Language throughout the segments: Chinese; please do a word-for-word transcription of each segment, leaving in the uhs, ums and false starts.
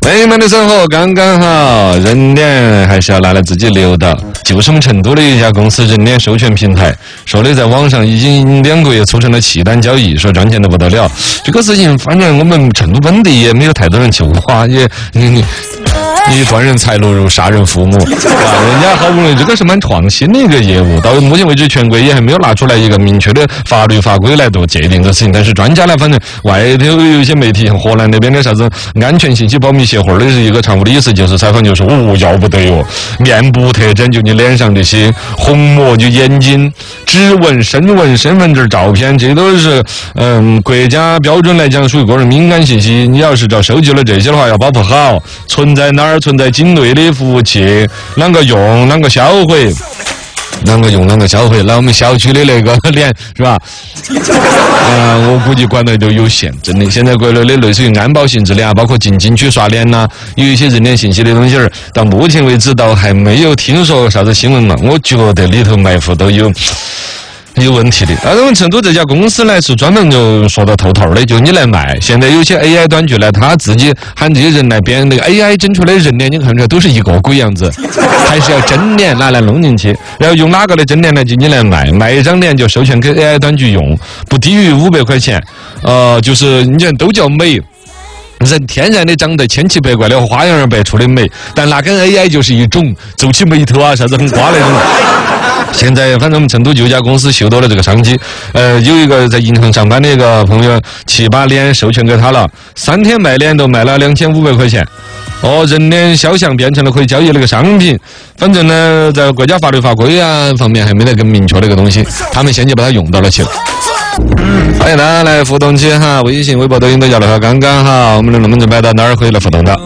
美满的生活刚刚好，人脸还是要拿来自己留的。就是我们成都的一家公司人脸授权平台，说的在网上已经两个月促成了契单交易，说赚钱的不得了。这个事情反正我们成都本地也没有太多人去挖，也你你你断人财路如杀人父母，啊，人家好不容易这个是蛮创新的一个业务，到目前为止全国也还没有拿出来一个明确的法律法规来做界定的事情。但是专家呢，反正外头有一些媒体，像荷兰那边的啥子安全信息保密协会的一个常务理事就是采访就说，哦，要不得哟，面部特征就你脸上这些虹膜，就眼睛、指纹、身纹、身份证照片，这都是嗯国家标准来讲属于个人敏感信息。你要是找收集了这些的话，要保护好。存在哪儿？存在境内的服务器，啷个用，啷个销毁。啷个用啷个销毁，那我们小区的那个脸是吧？呃，我估计管的都有限，真的。现在国内的类似于安保性质的啊，包括进景区刷脸呐，有一些人脸信息的东西儿，到目前为止都还没有听说啥子新闻嘛。我觉得里头埋伏都有。有问题的，而我们成都这家公司呢是专门就说到透透的，就你来卖。现在有些 A I 短剧呢，他自己喊这些人来编那个 A I 整出来的人脸，你看出来都是一个鬼样子，还是要真脸拿来弄进去，然后用哪个的真脸来进你来卖，卖一张脸就授权给 A I 短剧用，不低于五百块钱，呃，就是你看都叫美。人天然的长得千奇百怪的花样百出的美，但那跟 A I 就是一种皱起眉头啊啥子很瓜那种。现在反正我们成都就有家公司嗅到了这个商机，呃，有一个在银行上班的一个朋友，去把脸授权给他了，三天卖脸都卖了两千五百块钱。哦，人脸肖像变成了可以交易的一个商品。反正呢，在国家法律法规啊方面还没得更明确的一个东西，他们先就把它用到了去了。欢迎大家来互动起哈，微信、微博、抖音都叫了哈，刚刚好，我们的龙门阵摆到哪儿可以来互动的？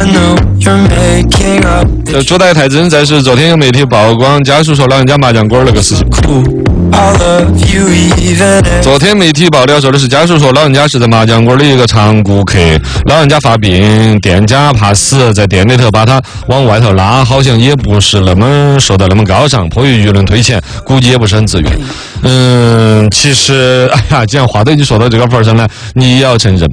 这朱代太真在是昨天有媒体曝光家属说老人家麻将馆那个事情。昨天媒体爆料说的是家属说老人家是在麻将馆的一个常顾客，老人家发病，店家怕死，在店里头把他往外头拉，好像也不是那么说的那么高尚，迫于舆论推前，估计也不是很自愿。嗯，其实哎呀，既然话都已经说到这个份上了，你也要承认。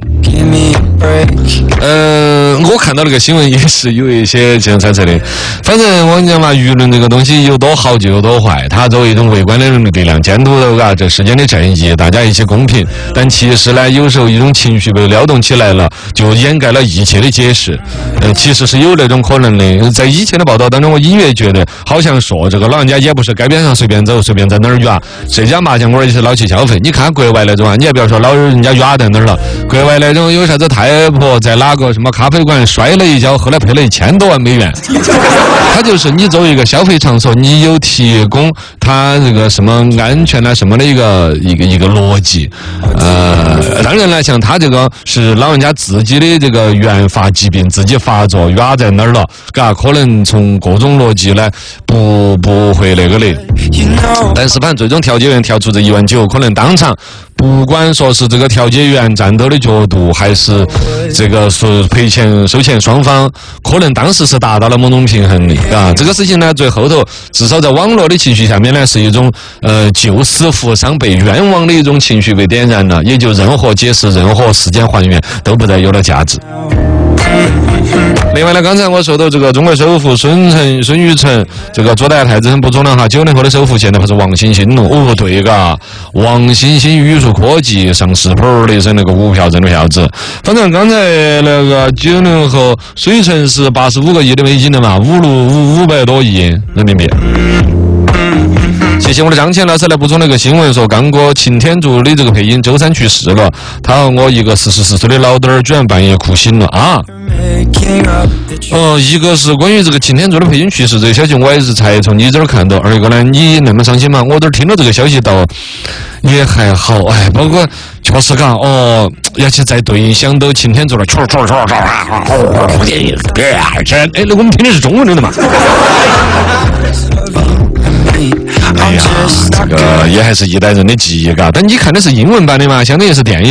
嗯，我看到那个新闻也是有一些这样猜测的。反正我跟你讲嘛，舆论这个东西有多好就有多坏，它作为一种微观的力量监督的啊，这世间的正义，大家一起公平。但其实呢，有时候一种情绪被撩动起来了，就掩盖了一切的解释。嗯，其实是有那种可能的。在以前的报道当中，我隐约觉得好像说这个老人家也不是街边上随便走，随便在哪儿耍，这家麻将馆也是老去消费。你看国外那种啊，你也不要说老人家耍在哪儿了，国外那种有啥子太婆在哪个什么咖啡馆摔了一跤，后来赔了一千多万美元。他就是你作为一个消费场所，你有提供他这个什么安全啊什么的一个一个一个逻辑。呃，当然了，像他这个是老人家自己的这个原发疾病自己发作压在那儿了，嘎，可能从各种逻辑呢不不会那个的。但是反正最终调解员调出这一万九，可能当场不管说是这个调解员战斗的角度，还是这个是赔钱收钱双方，可能当时是达到了某种平衡的啊。这个事情呢，最后头至少在网络的情绪下面呢，是一种呃救死扶伤被冤枉的一种情绪被点燃了，也就任何解释、任何事件还原都不再有了价值。另外呢，刚才我说到这个中国首富孙成孙宇晨，这个左代太子很不错了哈。九零后的首富现在还是王兴兴了。哦，对嘎，王兴兴宇数科技上市铺的是那个股票挣的票子。反正刚才那个九零后水城是八十五个亿的美金的嘛，五六五五百多亿人民币。谢谢我的张倩老师来补充了一个新闻，说刚过擎天柱的这个配音周三去世了，他和我一个四十四岁的老嘚儿居然半夜哭醒了啊！呃，一个是关于这个擎天柱的配音去世这个消息，我也是才从你这儿看到；二一个呢，你那么伤心吗？我这儿听到这个消息倒也还好，哎，包括确实嘎哦，要去再对应想到擎天柱了，唰唰唰唰，哎，那我们听的是中文的嘛？哎呀，这个也还是一代人的记忆嘎，但你看的是英文版的嘛，相当于是电影。